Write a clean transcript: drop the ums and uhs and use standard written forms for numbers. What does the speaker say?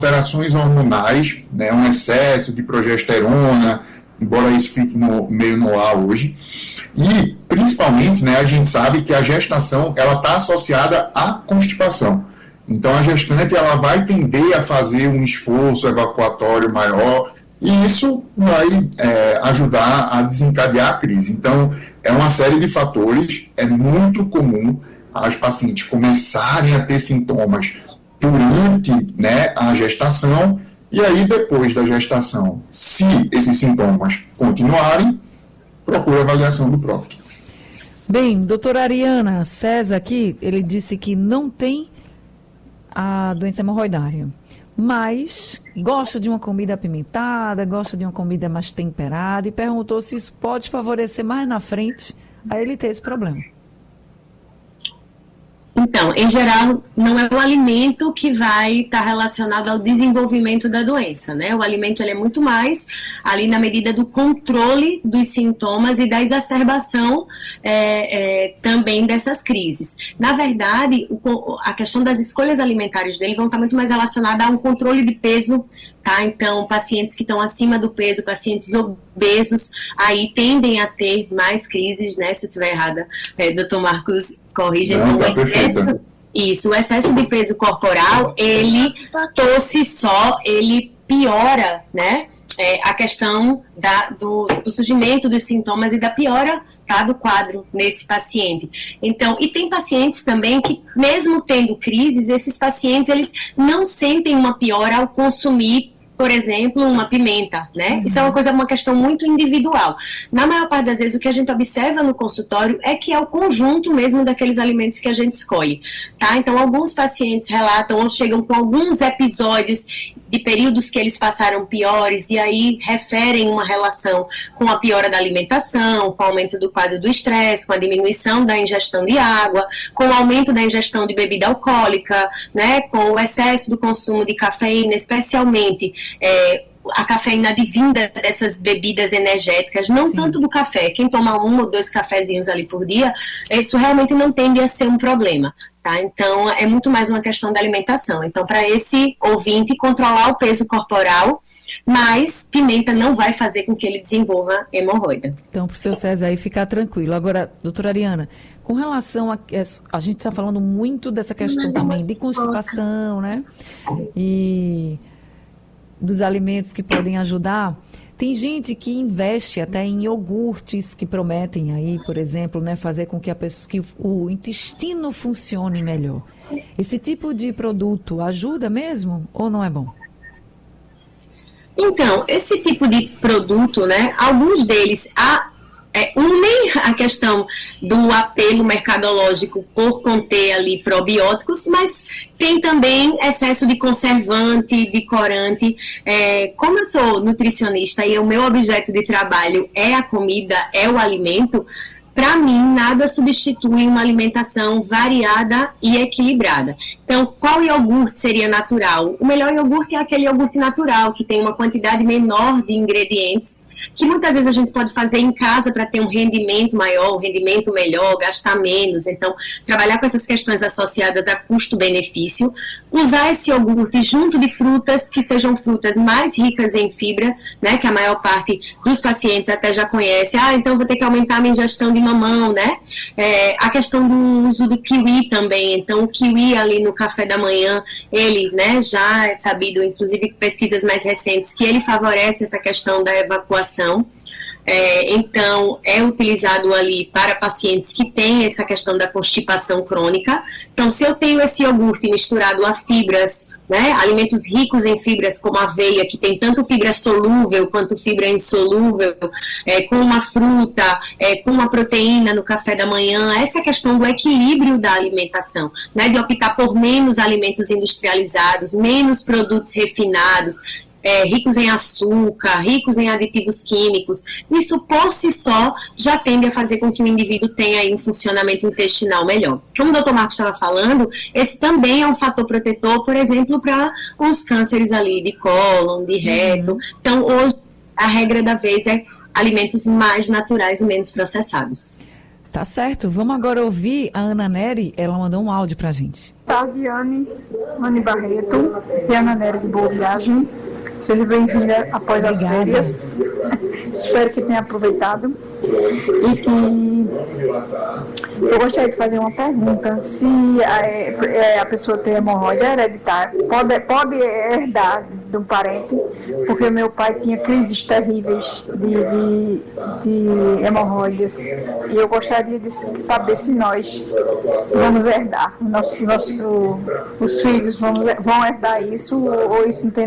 alterações hormonais, né, um excesso de progesterona, embora isso fique meio no ar hoje. E, principalmente, né, a gente sabe que a gestação está associada à constipação. Então, a gestante ela vai tender a fazer um esforço evacuatório maior, e isso vai ajudar a desencadear a crise. Então, é uma série de fatores, é muito comum as pacientes começarem a ter sintomas durante, né, a gestação, e aí depois da gestação, se esses sintomas continuarem, procure a avaliação do próprio. Bem, doutora Ariana, César aqui, ele disse que não tem a doença hemorroidária, mas gosta de uma comida apimentada, gosta de uma comida mais temperada e perguntou se isso pode favorecer mais na frente a ele ter esse problema. Então, em geral, não é o alimento que vai estar relacionado ao desenvolvimento da doença, né? O alimento ele é muito mais ali na medida do controle dos sintomas e da exacerbação também dessas crises. Na verdade, a questão das escolhas alimentares dele vão estar muito mais relacionada a um controle de peso, tá? Então, pacientes que estão acima do peso, pacientes obesos, aí tendem a ter mais crises, né? Se eu estiver errada, doutor Marcos corrige. Não, tá o excesso de peso corporal, ele, por si só, ele piora, né? A questão do surgimento dos sintomas e da piora, tá, do quadro nesse paciente. Então, e tem pacientes também que, mesmo tendo crises, esses pacientes, eles não sentem uma piora ao consumir, por exemplo, uma pimenta, né? Isso é uma questão muito individual. Na maior parte das vezes, o que a gente observa no consultório é que é o conjunto mesmo daqueles alimentos que a gente escolhe, tá? Então, alguns pacientes relatam ou chegam com alguns episódios de períodos que eles passaram piores e aí referem uma relação com a piora da alimentação, com o aumento do quadro do estresse, com a diminuição da ingestão de água, com o aumento da ingestão de bebida alcoólica, né? Com o excesso do consumo de cafeína, especialmente a cafeína advinda dessas bebidas energéticas, não Sim. tanto do café. Quem toma 1 ou 2 cafezinhos ali por dia, isso realmente não tende a ser um problema. Tá? Então, é muito mais uma questão da alimentação. Então, para esse ouvinte, controlar o peso corporal, mas pimenta não vai fazer com que ele desenvolva hemorroida. Então, para o seu César aí ficar tranquilo. Agora, doutora Ariana, com relação a gente está falando muito dessa questão também de constipação, né? E dos alimentos que podem ajudar. Tem gente que investe até em iogurtes que prometem aí, por exemplo, né, fazer com que o intestino funcione melhor. Esse tipo de produto ajuda mesmo ou não é bom? Então, esse tipo de produto, né, alguns deles unem a questão do apelo mercadológico por conter ali probióticos, mas tem também excesso de conservante, de corante. Como eu sou nutricionista e o meu objeto de trabalho é a comida, é o alimento, para mim, nada substitui uma alimentação variada e equilibrada. Então, qual iogurte seria natural? O melhor iogurte é aquele iogurte natural, que tem uma quantidade menor de ingredientes, que muitas vezes a gente pode fazer em casa para ter um rendimento maior, um rendimento melhor, gastar menos. Então, trabalhar com essas questões associadas a custo-benefício, usar esse iogurte junto de frutas, que sejam frutas mais ricas em fibra, né, que a maior parte dos pacientes até já conhece. Então vou ter que aumentar a minha ingestão de mamão, né? A questão do uso do kiwi também. Então, o kiwi ali no café da manhã, ele, né, já é sabido, inclusive pesquisas mais recentes, que ele favorece essa questão da evacuação. Então, é utilizado ali para pacientes que têm essa questão da constipação crônica. Então, se eu tenho esse iogurte misturado a fibras, né, alimentos ricos em fibras como a aveia, que tem tanto fibra solúvel quanto fibra insolúvel, com uma fruta, com uma proteína no café da manhã, essa questão do equilíbrio da alimentação, né, de optar por menos alimentos industrializados, menos produtos refinados, ricos em açúcar, ricos em aditivos químicos, isso por si só já tende a fazer com que o indivíduo tenha aí um funcionamento intestinal melhor. Como o Dr. Marcos estava falando, esse também é um fator protetor, por exemplo, para os cânceres ali de cólon, de reto. Então, hoje, a regra da vez é alimentos mais naturais e menos processados. Tá certo. Vamos agora ouvir a Ana Nery. Ela mandou um áudio pra gente. Boa tarde, Anne Barreto e Ana Nery de Boa Viagem. Seja bem-vinda após as férias. Espero que tenha aproveitado. E que eu gostaria de fazer uma pergunta. Se a pessoa tem hemorroida hereditária, pode herdar de um parente? Porque meu pai tinha crises terríveis de hemorroidas. E eu gostaria de saber se nós vamos herdar. Os filhos vão herdar isso ou isso não tem